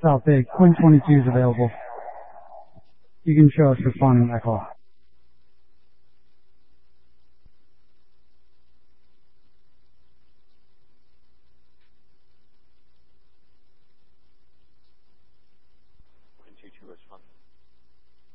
South Bay, Quinn 22 is available. You can show us responding to that call. Quinn 22 respond.